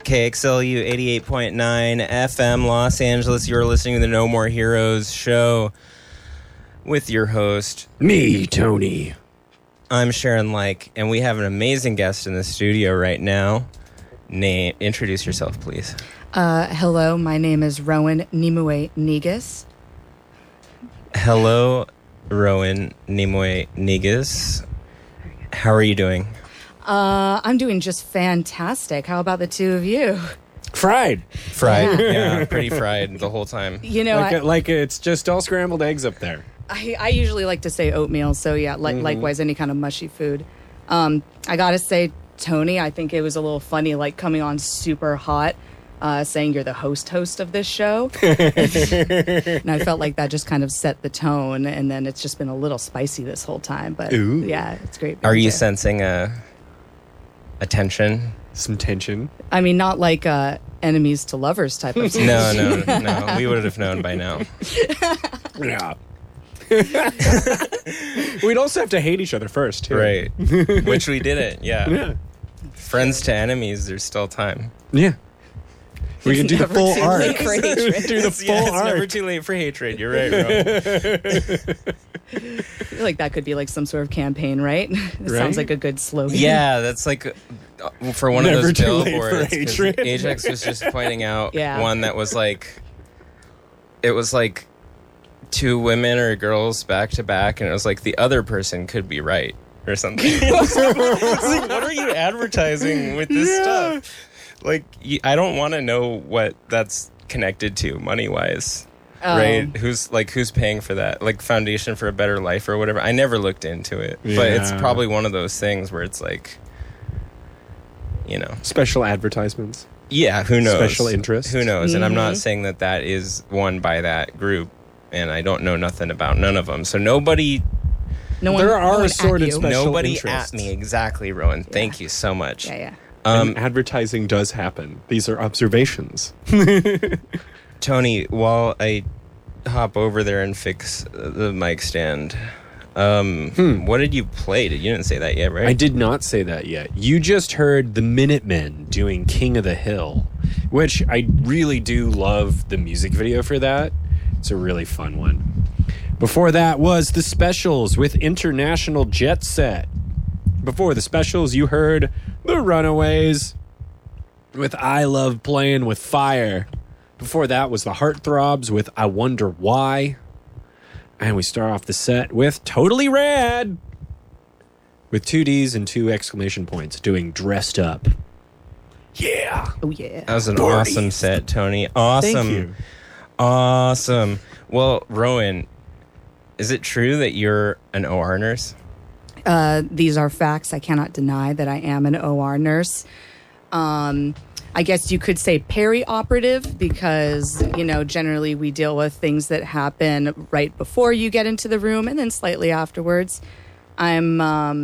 KXLU 88.9 FM Los Angeles. You're listening to the No More Heroes show with your host, me, Tony. I'm Sharon Like, and we have an amazing guest in the studio right now. Introduce yourself, please. Hello, my name is Rowan Nimue Negus. Hello, Rowan Nimue Negus. How are you doing? I'm doing just fantastic. How about the two of you? Fried. Yeah, pretty fried the whole time. You know, like it's just all scrambled eggs up there. I usually like to say oatmeal, so yeah, likewise, any kind of mushy food. I gotta say, Tony, I think it was a little funny, like coming on super hot, saying you're the host of this show. And I felt like that just kind of set the tone, and then it's just been a little spicy this whole time. But yeah, it's great. Are you sensing a tension? Some tension? I mean, not like enemies to lovers type of tension. No. We would have known by now. Yeah. We'd also have to hate each other first, too. Right. Which we didn't, yeah. Friends to enemies, there's still time. Yeah. We can do the full arc. Do the full arc. It's never too late for hatred. You're right, bro. I feel like that could be like some sort of campaign, right? It sounds like a good slogan. Yeah, that's like for one never of those too billboards. late for hatred. Ajax was just pointing out one that was like, it was like two women or girls back to back, and it was like the other person could be right or something. It's like, what are you advertising with this stuff? Like, I don't want to know what that's connected to money-wise, right? Who's paying for that? Like Foundation for a Better Life or whatever. I never looked into it, but it's probably one of those things where it's like, you know, special advertisements. Yeah, who knows? Special interest. Who knows? And I'm not saying that is won by that group, and I don't know nothing about none of them. So nobody. There are assorted special nobody interests. At me, exactly, Rowan. Thank you so much. Yeah. And advertising does happen. These are observations. Tony, while I hop over there and fix the mic stand, what did you play? You didn't say that yet, right? I did not say that yet. You just heard the Minutemen doing King of the Hill, which I really do love the music video for that. It's a really fun one. Before that was The Specials with International Jet Set. Before The Specials, you heard The Runaways with I Love Playing with Fire. Before that was The Heartthrobs with I Wonder Why. And we start off the set with Totally Rad with 2 Ds and 2 exclamation points doing Dressed Up. Yeah. Oh, yeah. That was an awesome set, Tony. Awesome. Thank you. Awesome. Well, Rowan, is it true that you're an OR nurse? These are facts. I cannot deny that I am an OR nurse. I guess you could say perioperative because, you know, generally we deal with things that happen right before you get into the room and then slightly afterwards. I'm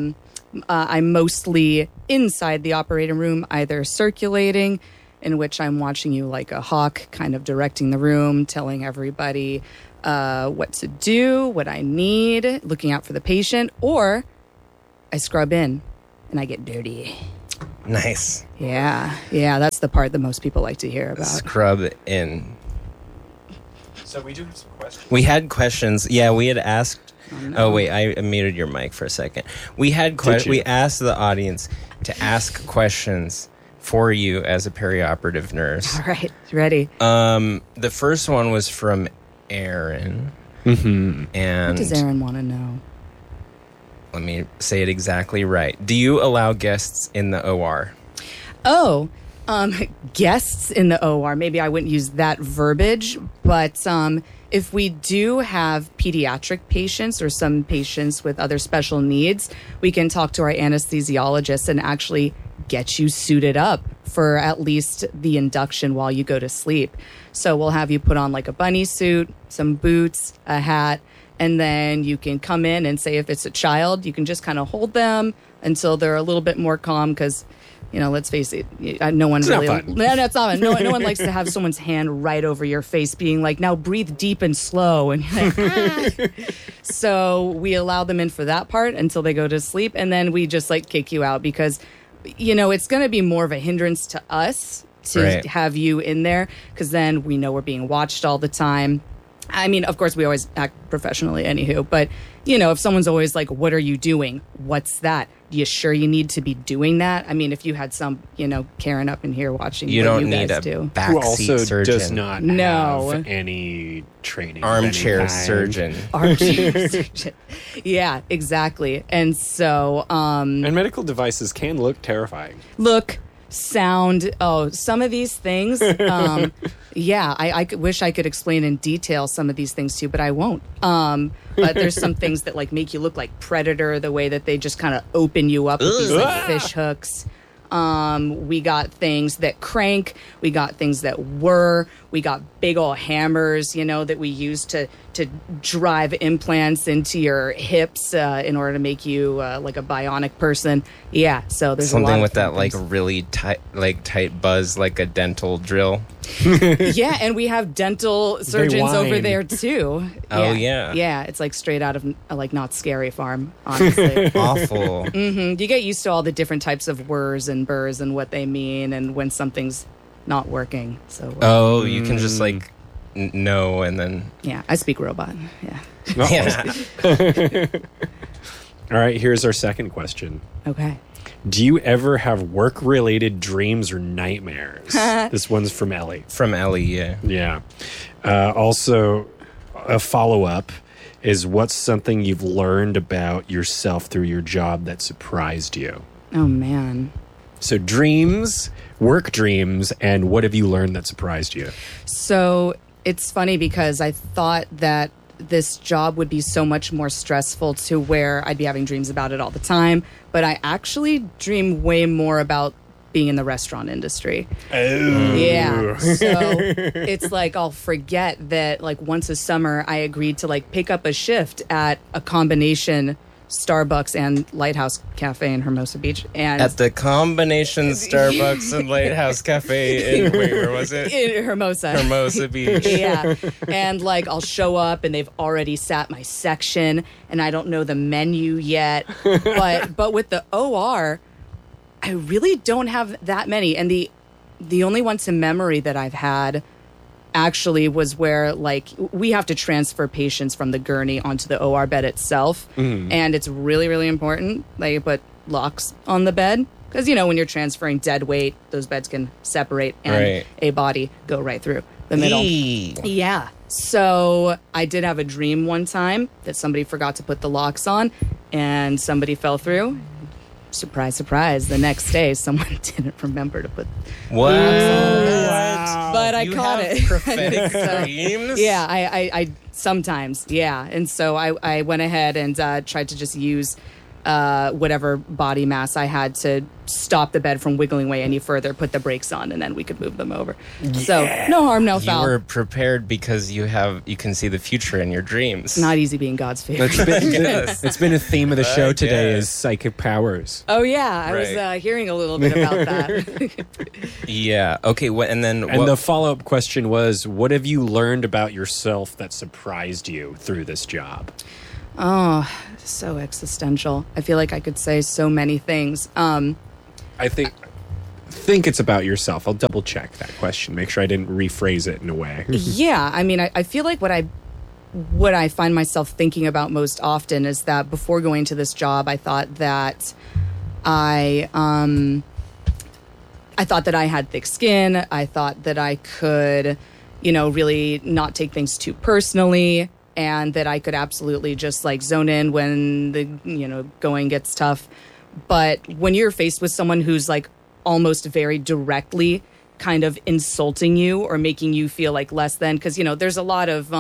mostly inside the operating room, either circulating, in which I'm watching you like a hawk, kind of directing the room, telling everybody what to do, what I need, looking out for the patient, or I scrub in and I get dirty. Nice. Yeah, that's the part that most people like to hear about. Scrub in. So we do have some questions. We had questions. Yeah, we had asked. Oh wait, I muted your mic for a second. We had we asked the audience to ask questions for you as a perioperative nurse. All right, ready. The first one was from Aaron. Mm-hmm. And what does Aaron want to know? Let me say it exactly right. Do you allow guests in the OR? Oh, guests in the OR. Maybe I wouldn't use that verbiage, but if we do have pediatric patients or some patients with other special needs, we can talk to our anesthesiologist and actually get you suited up for at least the induction while you go to sleep. So we'll have you put on like a bunny suit, some boots, a hat, and then you can come in and say if it's a child, you can just kind of hold them until they're a little bit more calm because, you know, let's face it, no one it's really... not fun. No, it's not fun. No one likes to have someone's hand right over your face being like, now breathe deep and slow. And you're like, ah. So we allow them in for that part until they go to sleep. And then we just like kick you out because, you know, it's going to be more of a hindrance to us to have you in there, because then we know we're being watched all the time. I mean, of course, we always act professionally, anywho. But, if someone's always like, what are you doing? What's that? You sure you need to be doing that? I mean, if you had some, Karen up in here watching, you don't need a backseat who also surgeon. does not have any training. Armchair surgeon. Armchair surgeon. Yeah, exactly. And so, and medical devices can look terrifying. Sound. Oh, some of these things. I wish I could explain in detail some of these things to you, but I won't. But there's some things that like make you look like Predator, the way that they just kind of open you up with these like fish hooks. We got things that crank. We got things that whir. We got big old hammers, that we use to drive implants into your hips in order to make you like a bionic person. Yeah, so there's something a lot with of that things. like really tight buzz, like a dental drill. Yeah, and we have dental surgeons over there too. Oh, yeah. Yeah, it's like straight out of like Not Scary Farm, honestly. Awful. You get used to all the different types of whirs and burrs and what they mean and when something's not working. So you can just like know, and then yeah, I speak robot. Yeah. yeah. All right, here's our second question. Okay. Do you ever have work-related dreams or nightmares? This one's from Ellie. From Ellie, yeah. Yeah. Also, a follow-up is, what's something you've learned about yourself through your job that surprised you? Oh, man. So dreams, work dreams, and what have you learned that surprised you? So it's funny because I thought that this job would be so much more stressful to where I'd be having dreams about it all the time. But I actually dream way more about being in the restaurant industry. Oh. Yeah. So it's like I'll forget that like once a summer I agreed to like pick up a shift at a combination Starbucks and Lighthouse Cafe in Hermosa Beach. And at the combination Starbucks and Lighthouse Cafe in, where was it? In Hermosa. Hermosa Beach. Yeah. And like I'll show up and they've already sat my section and I don't know the menu yet. But with the OR, I really don't have that many. And the only one to memory that I've had actually was where like we have to transfer patients from the gurney onto the OR bed itself. And it's really, really important that you put locks on the bed. Because, when you're transferring dead weight, those beds can separate and a body go right through the middle. Yeah. So I did have a dream one time that somebody forgot to put the locks on and somebody fell through. Surprise, surprise. The next day, someone didn't remember to put what? Wow. But I caught it. Prophetic dreams? Yeah, I sometimes, yeah. And so I went ahead and tried to just use whatever body mass I had to stop the bed from wiggling away any further, put the brakes on, and then we could move them over. Yeah. So no harm, no foul. You were prepared because you can see the future in your dreams. It's not easy being God's favorite. It's been a theme of the show today is psychic powers. Oh yeah, I was hearing a little bit about that. Yeah. Okay. And the follow-up question was, what have you learned about yourself that surprised you through this job? Oh, so existential. I feel like I could say so many things. I think it's about yourself. I'll double check that question. Make sure I didn't rephrase it in a way. Yeah, I mean, I feel like what I find myself thinking about most often is that before going to this job, I thought that I thought that I had thick skin. I thought that I could, really not take things too personally. And that I could absolutely just like zone in when the, going gets tough. But when you're faced with someone who's like almost very directly kind of insulting you or making you feel like less than, because, there's a lot of,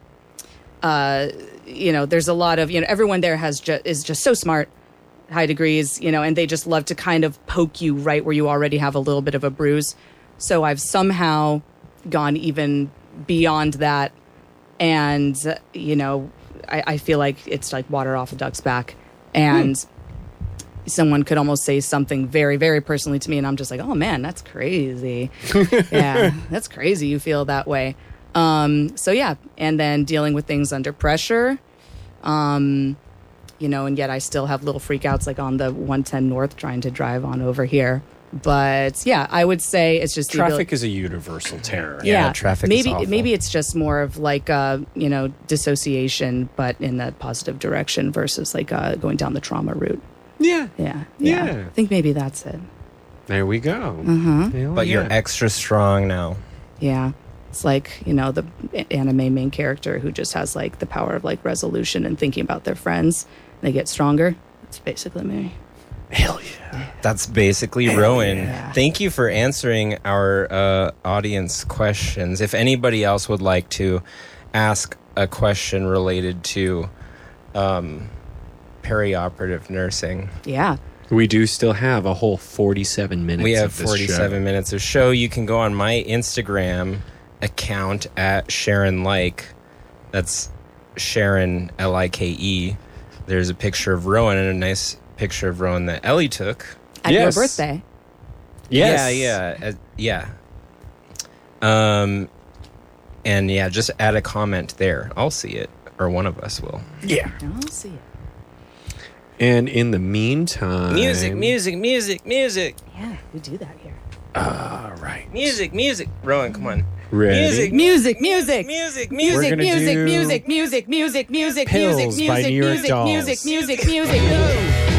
everyone there is just so smart, high degrees, and they just love to kind of poke you right where you already have a little bit of a bruise. So I've somehow gone even beyond that. And, I feel like it's like water off a duck's back. And someone could almost say something very, very personally to me. And I'm just like, oh, man, that's crazy. Yeah, that's crazy you feel that way. So, yeah. And then dealing with things under pressure, and yet I still have little freakouts like on the 110 North trying to drive on over here. But yeah, I would say it's just traffic is a universal terror. Yeah, traffic. Maybe is awful. maybe it's just more of like dissociation, but in the positive direction versus like going down the trauma route. Yeah. I think maybe that's it. There we go. But you're extra strong now. Yeah. It's like, the anime main character who just has like the power of like resolution and thinking about their friends. They get stronger. That's basically me. Hell yeah. That's basically Rowan. Yeah. Thank you for answering our audience questions. If anybody else would like to ask a question related to perioperative nursing. Yeah. We do still have a whole 47 minutes. We have of this 47 show. minutes of show. You can go on my Instagram account at Sharon Like. That's Sharon Like. There's a picture of Rowan and a nice picture of Rowan that Ellie took. At your birthday. Yes. Yeah. And yeah, just add a comment there. I'll see it, or one of us will. Yeah. I'll see it. And in the meantime... Music. Yeah, we do that here. All right. Music. Rowan, come on. Ready? Music. We're gonna do music. Pills by New York Dolls. Music.